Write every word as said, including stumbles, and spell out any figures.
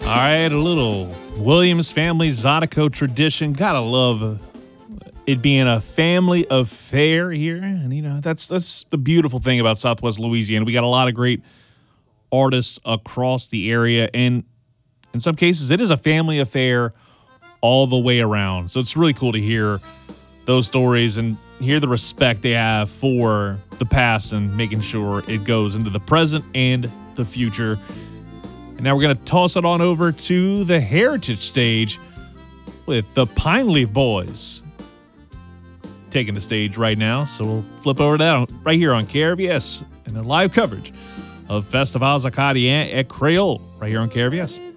All right, a little Williams family Zydeco tradition. Gotta love it being a family affair here, and you know that's that's the beautiful thing about Southwest Louisiana. We got a lot of great artists across the area, and in some cases, it is a family affair all the way around. So it's really cool to hear those stories and hear the respect they have for the past and making sure it goes into the present and the future. And now we're going to toss it on over to the Heritage stage with the Pine Leaf Boys taking the stage right now. So we'll flip over to that right here on K R V S and the live coverage of Festivals Acadiens at Creole right here on K R V S.